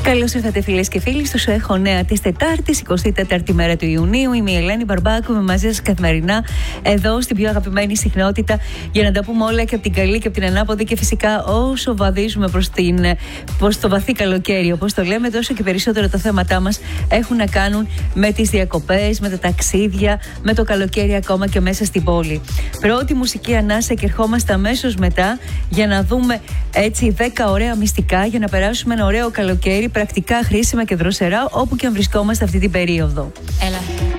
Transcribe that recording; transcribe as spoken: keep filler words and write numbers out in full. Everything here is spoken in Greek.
Καλώς ήρθατε, φίλες και φίλοι, στο Σου Έχω Νέα της Τετάρτης, εικοστή τέταρτη μέρα του Ιουνίου. Είμαι η Ελένη Μπαρμπάκου, είμαι μαζί σας καθημερινά εδώ στην πιο αγαπημένη συχνότητα για να τα πούμε όλα και από την καλή και από την ανάποδη. Και φυσικά, όσο βαδίζουμε προς, την, προς το βαθύ καλοκαίρι, όπως το λέμε, τόσο και περισσότερο τα θέματά μας έχουν να κάνουν με τις διακοπές, με τα ταξίδια, με το καλοκαίρι ακόμα και μέσα στην πόλη. Πρώτη μουσική ανάσα και ερχόμαστε αμέσως μετά για να δούμε έτσι δέκα ωραία μυστικά για να περάσουμε ένα ωραίο καλοκαίρι, πρακτικά χρήσιμα και δροσερά όπου και αν βρισκόμαστε αυτή την περίοδο. Έλα.